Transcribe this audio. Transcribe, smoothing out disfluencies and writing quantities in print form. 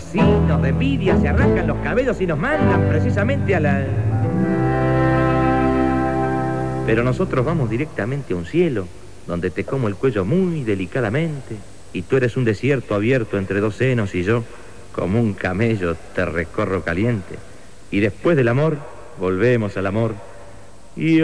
asesinos de envidia se arrancan los cabellos y nos mandan precisamente a la... Pero nosotros vamos directamente a un cielo, donde te como el cuello muy delicadamente, y tú eres un desierto abierto entre dos senos y yo, como un camello, te recorro caliente. Y después del amor, volvemos al amor. Y